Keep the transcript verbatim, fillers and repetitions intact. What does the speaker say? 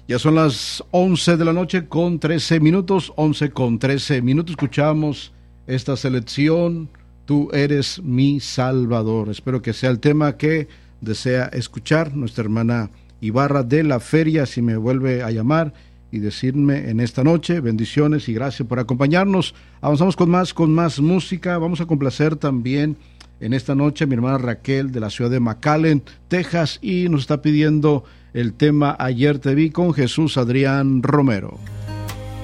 Ya son las once de la noche con trece minutos, once con trece minutos. Escuchamos esta selección, Tú eres mi Salvador. Espero que sea el tema que desea escuchar nuestra hermana Ibarra de la Feria, si me vuelve a llamar y decirme en esta noche. Bendiciones y gracias por acompañarnos. Avanzamos con más, con más música. Vamos a complacer también en esta noche a mi hermana Raquel de la ciudad de McAllen, Texas, y nos está pidiendo el tema Ayer te vi con Jesús Adrián Romero.